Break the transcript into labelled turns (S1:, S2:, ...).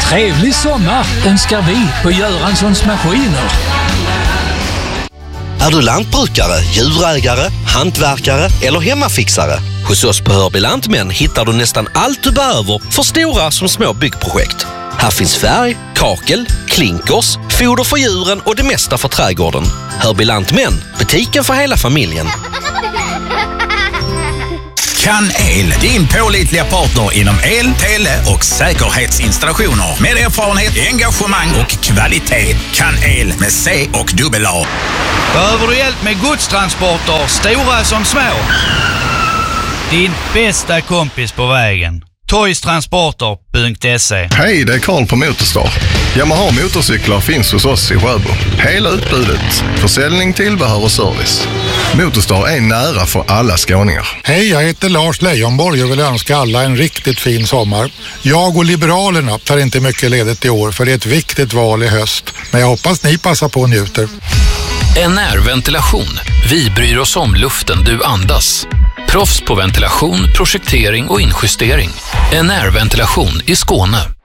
S1: Trevlig sommar önskar vi på Göranssons Maskiner.
S2: Är du lantbrukare, djurägare, hantverkare eller hemmafixare? Hos oss på Hörby Lantmän hittar du nästan allt du behöver för stora som små byggprojekt. Här finns färg, kakel, klinkers, foder för djuren och det mesta för trädgården. Hörby Lantmän, butiken för hela familjen.
S3: Kan El, din pålitliga partner inom el, tele och säkerhetsinstallationer. Med erfarenhet, engagemang och kvalitet. Kan El med C och dubbel A.
S4: Behöver du hjälp med godstransporter, stora som små? Din bästa kompis på vägen. Toystransporter.se.
S5: Hej, det är Karl på Motorstar. Yamaha motorcyklar finns hos oss i Sjöbo. Hela utbudet. Försäljning, tillbehör och service. Motorstar är nära för alla skåningar.
S6: Hej, jag heter Lars Leijonborg och vill önska alla en riktigt fin sommar. Jag och Liberalerna tar inte mycket ledigt i år för det är ett viktigt val i höst. Men jag hoppas ni passar på och njuter.
S7: NR-ventilation. Vi bryr oss om luften du andas. Proffs på ventilation, projektering och injustering. NR-ventilation i Skåne.